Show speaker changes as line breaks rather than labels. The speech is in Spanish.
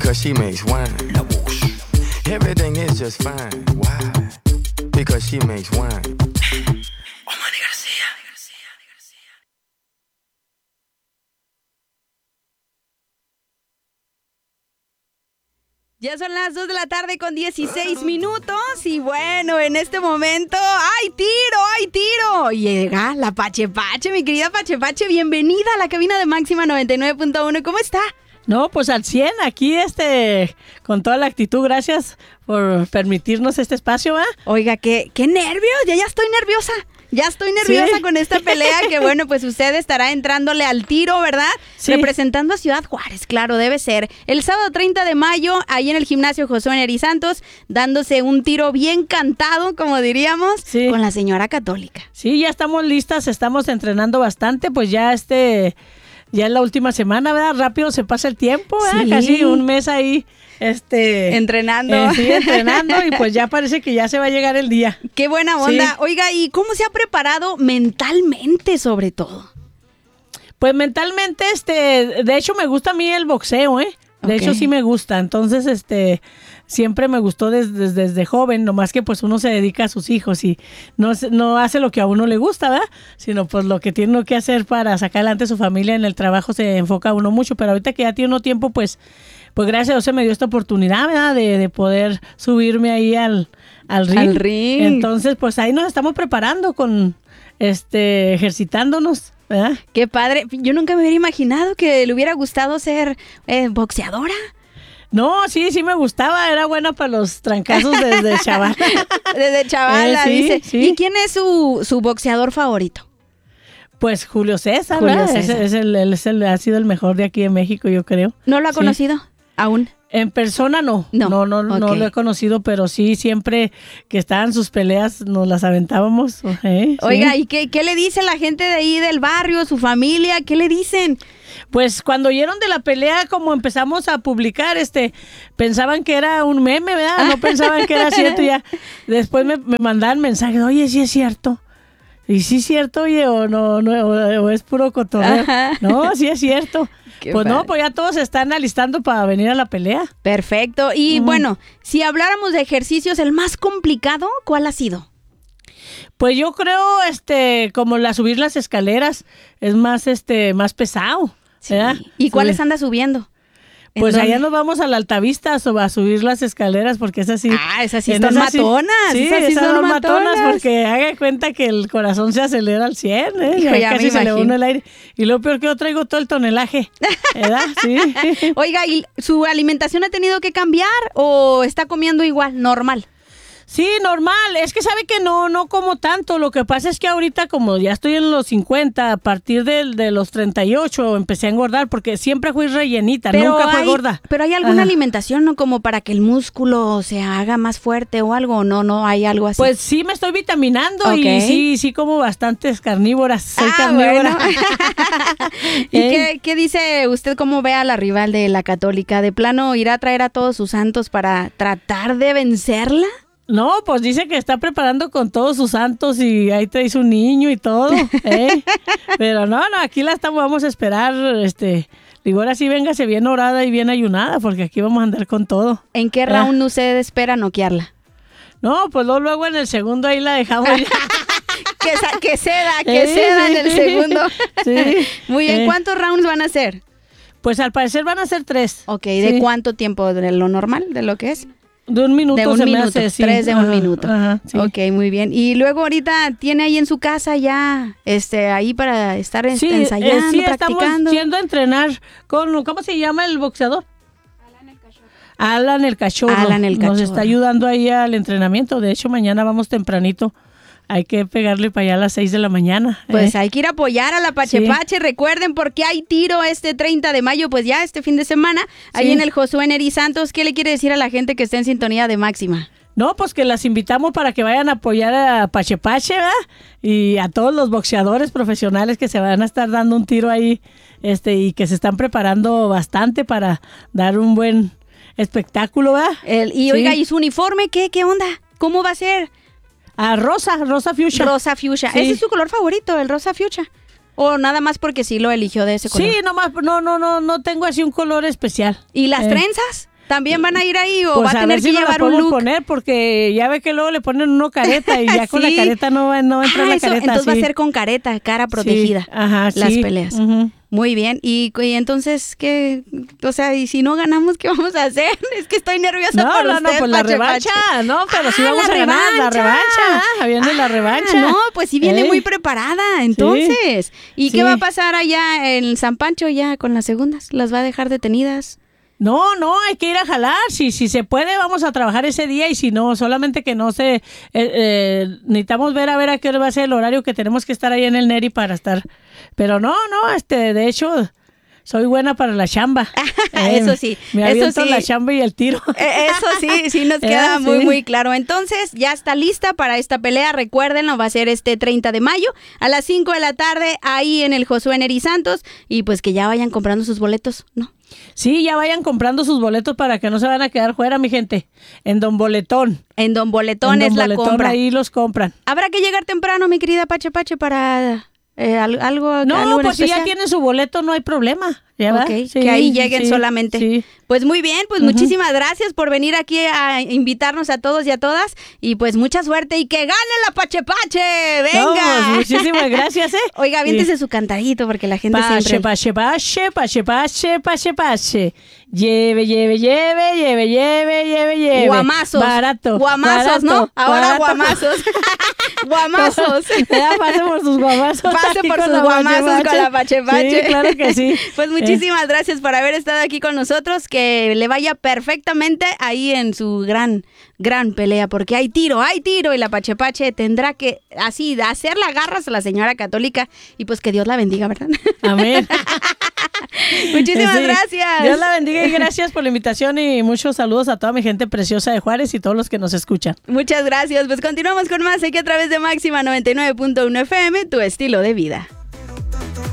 Because she makes wine. Everything is just fine. Why? Because she makes wine. Omani García.
Ya son las 2 de la tarde con 16 minutos y bueno, en este momento ¡hay tiro! Llega la Pache Pache, mi querida Pache Pache, bienvenida a la cabina de Máxima 99.1, ¿cómo está?
No, pues al 100, aquí con toda la actitud, gracias por permitirnos este espacio, ¿eh?
Oiga, qué nervios, ya estoy nerviosa. Ya estoy nerviosa con esta pelea que, bueno, pues usted estará entrándole al tiro, ¿verdad? Sí. Representando a Ciudad Juárez, claro, debe ser. El sábado 30 de mayo, ahí en el gimnasio Josué Neri Santos, dándose un tiro bien cantado, como diríamos, sí, con la señora católica. Sí, ya estamos listas, estamos entrenando bastante, pues ya es la última semana, ¿verdad? Rápido se pasa el tiempo, ¿verdad? Sí. Casi un mes ahí. Entrenando.
Sí, entrenando y pues ya parece que ya se va a llegar el día.
Qué buena onda. Sí. Oiga, ¿y cómo se ha preparado mentalmente sobre todo?
Pues mentalmente, de hecho me gusta a mí el boxeo, ¿eh? De hecho sí me gusta, entonces siempre me gustó desde joven, nomás que pues uno se dedica a sus hijos y no hace lo que a uno le gusta, ¿verdad? Sino pues lo que tiene que hacer para sacar adelante a su familia. En el trabajo se enfoca uno mucho, pero ahorita que ya tiene uno tiempo, pues gracias a Dios se me dio esta oportunidad, ¿verdad? De poder subirme ahí al ring. Entonces pues ahí nos estamos preparando con ejercitándonos, ¿verdad?
Qué padre. Yo nunca me hubiera imaginado que le hubiera gustado ser boxeadora.
No, sí me gustaba, era buena para los trancazos desde chaval.
Desde chavala, dice. Sí. ¿Y quién es su boxeador favorito?
Pues Julio César, ¿verdad? Él ha sido el mejor de aquí de México, yo creo.
¿No lo ha conocido aún?
En persona no lo he conocido, pero sí, siempre que estaban sus peleas nos las aventábamos.
Oiga,
sí.
¿y qué le dice la gente de ahí del barrio, su familia? ¿Qué le dicen?
Pues cuando oyeron de la pelea, como empezamos a publicar, pensaban que era un meme, ¿verdad? No pensaban que era cierto ya. Después me mandaban mensajes, oye, sí es cierto. Y sí es cierto, oye, o es puro cotorreo. Ajá. No, sí es cierto. Pues no, pues ya todos se están alistando para venir a la pelea.
Perfecto. Y bueno, si habláramos de ejercicios, el más complicado, ¿cuál ha sido?
Pues yo creo, como subir las escaleras es más pesado.
Sí. ¿Y cuáles anda subiendo?
Pues allá nos vamos a la Altavista a subir las escaleras porque es así.
Ah, esas sí son matonas.
Sí, esas son matonas porque haga cuenta que el corazón se acelera al 100,
Hijo, ya
casi se le une el aire. Y lo peor que yo traigo todo el tonelaje, ¿verdad? Sí.
Oiga, ¿y su alimentación ha tenido que cambiar o está comiendo igual, normal?
Sí, normal. Es que sabe que no como tanto. Lo que pasa es que ahorita, como ya estoy en los 50, a partir de los 38 empecé a engordar porque siempre fui rellenita, nunca fui gorda.
Pero ¿hay alguna alimentación, no, como para que el músculo se haga más fuerte o algo? No hay algo así.
Pues sí, me estoy vitaminando y sí como bastantes carnívoras. Soy carnívora.
Bueno. ¿Y qué dice usted? ¿Cómo ve a la rival de la Católica? ¿De plano irá a traer a todos sus santos para tratar de vencerla?
No, pues dice que está preparando con todos sus santos y ahí trae un niño y todo, Pero no, aquí vamos a esperar, digo, ahora sí véngase bien orada y bien ayunada, porque aquí vamos a andar con todo.
¿En qué round usted espera noquearla?
No, pues luego en el segundo ahí la dejamos ya.
que ceda en el segundo. Sí. Muy bien, ¿cuántos rounds van a ser?
Pues al parecer van a ser 3.
Ok, ¿de cuánto tiempo? ¿De lo normal? ¿De lo que es?
De 1 minuto.
De 1 minuto,
hace, sí.
3 de 1 minuto.
Ajá, sí.
Ok, muy bien. Y luego ahorita tiene ahí en su casa ya, ahí para estar ensayando,
sí,
practicando.
Estamos yendo a entrenar con, ¿cómo se llama el boxeador? Alan el Cachorro. Nos está ayudando ahí al entrenamiento. De hecho, mañana vamos tempranito. Hay que pegarle para allá a las 6 de la mañana.
Pues hay que ir a apoyar a la Pache Pache. Recuerden, porque hay tiro 30 de mayo, pues ya este fin de semana, ahí en el Josué Neri Santos. ¿Qué le quiere decir a la gente que está en sintonía de Máxima?
No, pues que las invitamos para que vayan a apoyar a Pache Pache, ¿verdad? Y a todos los boxeadores profesionales que se van a estar dando un tiro ahí, y que se están preparando bastante para dar un buen espectáculo, ¿verdad?
Oiga, ¿y su uniforme qué onda? ¿Cómo va a ser?
Rosa fuchsia.
Rosa fuchsia. Sí. ¿Ese es su color favorito, el rosa fuchsia? ¿O nada más porque sí lo eligió de ese color?
Sí, nomás, no tengo así un color especial.
¿Y las trenzas? ¿También van a ir ahí o
pues
va a tener que llevar un look?
Poner porque ya ve que luego le ponen uno careta y ya
sí.
Con la careta no entra la careta.
Entonces
sí.
va a ser con careta, cara protegida.
Sí. Ajá,
las
sí.
peleas.
Uh-huh.
Muy bien. Y entonces, ¿qué? O sea, y si no ganamos, ¿qué vamos a hacer? Es que estoy nerviosa por ustedes.
No, pues la revancha. No, pero sí vamos a ganar la revancha. Viene la revancha.
No, pues sí viene muy preparada, entonces.
Sí.
¿Y qué va a pasar allá en San Pancho ya con las segundas? ¿Las va a dejar detenidas?
No, hay que ir a jalar. Si se puede, vamos a trabajar ese día. Y si no, solamente que no se... necesitamos ver a qué hora va a ser el horario que tenemos que estar ahí en el Neri para estar. Pero de hecho... Soy buena para la chamba.
Eso sí.
Me aviento la chamba y el tiro.
Eso sí nos queda muy claro. Entonces, ya está lista para esta pelea. Recuérdenlo, va a ser este 30 de mayo a las 5 de la tarde ahí en el Josué Neri Santos. Y pues que ya vayan comprando sus boletos, ¿no?
Sí, ya vayan comprando sus boletos para que no se van a quedar fuera, mi gente. En Don Boletón.
En Don Boletón es la compra.
Ahí los compran.
Habrá que llegar temprano, mi querida Pache, para... algo
pues si ya tienen su boleto no hay problema.
Okay, sí, que ahí lleguen solamente. Sí. Pues muy bien, pues muchísimas gracias por venir aquí a invitarnos a todos y a todas y pues mucha suerte y que gane la Pache. Venga.
No, pues, muchísimas gracias.
Oiga, aviéntese su cantadito porque la gente siempre...
Pache. Lleve.
Guamazos.
Barato.
Guamazos, ¿no? Ahora guamazos. Guamazos.
Pase por sus guamazos.
Pase por sus guamazos con la Pache.
Sí, claro que sí.
Pues muchísimas gracias por haber estado aquí con nosotros. Que le vaya perfectamente ahí en su gran pelea, porque hay tiro y la Pache tendrá que así hacerle garras a la señora católica y pues que Dios la bendiga, ¿verdad?
Amén.
Muchísimas gracias.
Dios la bendiga y gracias por la invitación y muchos saludos a toda mi gente preciosa de Juárez y todos los que nos escuchan.
Muchas gracias. Pues continuamos con más aquí a través de Máxima 99.1 FM, tu estilo de vida.